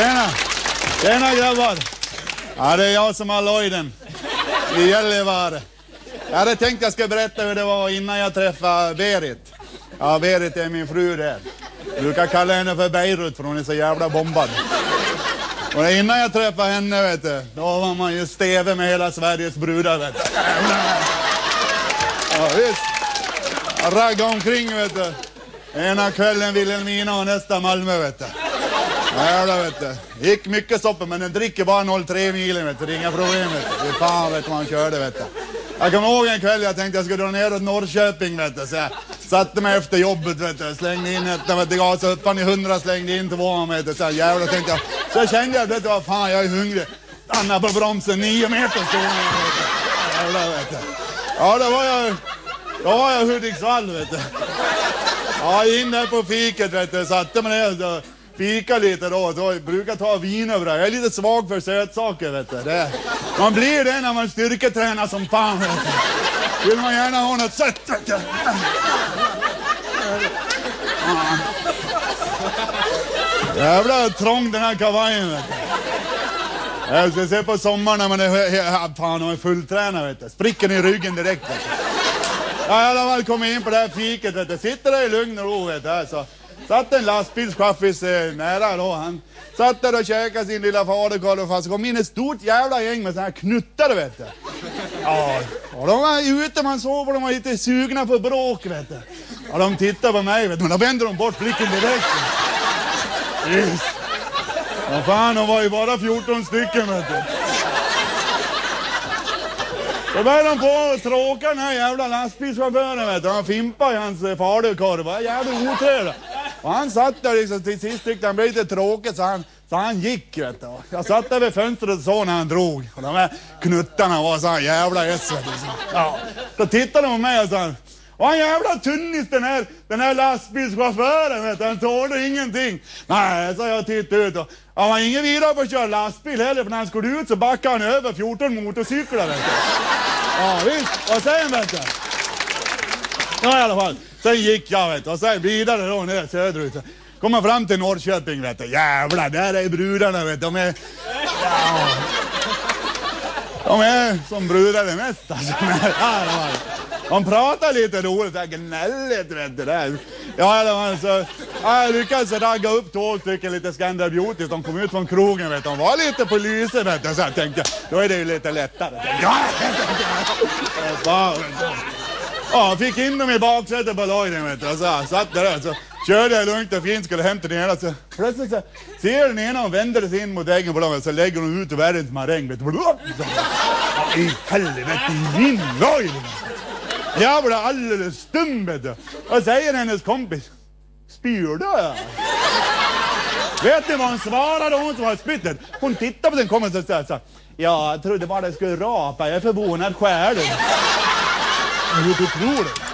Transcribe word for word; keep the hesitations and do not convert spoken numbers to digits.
Tjena! Tjena grabbar! Ja, det är jag som har Lloyden. I Gällivare. Jag hade tänkt jag ska berätta hur det var innan jag träffade Berit. Ja, Berit är min fru där. Jag brukar kalla henne för Beirut för hon är så jävla bombad. Och innan jag träffade henne, vet du, då var man ju steve med hela Sveriges brudar, vet du. Ja, visst. Jag raggade omkring, vet du. Ena kvällen Vilhelmina och nästa Malmö, vet du. Jävlar, vet du. Gick mycket soppa, men den dricker bara noll komma tre milen, vet du. Det är inga problem, vet du. Det är fan, vet du, man körde, vet du. Jag kommer ihåg en kväll jag tänkte jag skulle dra ner åt Norrköping, vet du. Så jag satte mig efter jobbet, vet du. Slängde in ett, vet du, gas upp han i hundra, slängde in två, vet du. Så jag jävlar tänkte jag. Så jag kände jag, vet du, vad fan, jag är hungrig. Stanna på bromsen, nio meter stod jag, vet du. Jävlar, vet du. Ja, då var jag, då var jag Hudiksvall, vet du. Ja, in där på fiket, vet du. Satte mig ner och fika lite då. Så jag brukar ta wienerbröd. Jag är lite svag för sötsaker, vet du. Det, man blir det när man styrketränar som fan, vet du. Vill man gärna ha något sött, vet du. Ja. Jävla trång den här kavajen, vet du. Jag ska se på sommaren när man är, fan, man är fulltränad, vet du. Spricken i ryggen direkt, vet du. Ja, i alla fall kom in på det här fiket, vet du. Sitter där i lugn och ro, vet du. Så satt en lastbilschaffis eh, nära då. Han satt där och käkade sin lilla faderkorv och fast kom in ett stort jävla gäng med såna här knuttar, vet du. Ja, och de var ute, man såg och de var lite sugna på bråk, vet du. Ja, de tittar på mig, vet du, men då vänder de bort blicken direkt. Yes. Ja, fan, de var ju bara fjorton stycken, vet du. Så började de på att tråka den här jävla lastbilschauffören, vet du. Han fimpade i hans faderkorv. Det var jävla otrevligt. Och han satt där liksom, till sist tyckte han blev lite tråkigt så han, så han gick, vet du. Jag satt där vid fönstret och så när han drog. Och de här knuttarna var så här jävla äss, vet du. Ja. Så tittade de på mig och sa, och han jävla tunnis den här, den här lastbilschauffören, vet du. Han tålde ingenting. Nej, så jag tittade ut och han var ingen vidare på att köra lastbil heller. För när han skulle ut så backade han över fjorton motorcyklar, vet du. Ja, visst. Och sen, vet du. Ja, i alla fall. Sen gick jag, vet du. Och sen vidare då ner söderut. Kommer fram till Norrköping, vet du. Jävlar, där är brudarna, vet du. De är... Ja. De är som brudar är mest, alltså. Ja, de pratar lite roligt, där gnälligt, vet du. Där. Ja, i alla fall så... Ja, jag lyckades ragga upp två stycken lite Scandal Beauty. De kom ut från krogen, vet du. De var lite på lyset, vet du. Så jag tänkte, då är det ju lite lättare. Ja, ja, fick in dem i baksätet på Lloyden, vet du. Och så satt där och så körde jag lugnt och fint, skulle hämta den ena. Så plötsligt så ser den ena och vänder sig in mot äggen på dem. Så lägger hon ut världens maräng, vet du. Ja, i helvete, min Lloyden. Jag blev alldeles stum, vet du. Och säger hennes kompis, spyr du? Vet ni vad hon svarade, hon som var spyttet? Hon tittade på den kompisen och sa, ja, jag trodde bara det skulle rapa, jag är förvånad själv. Hur du tror det?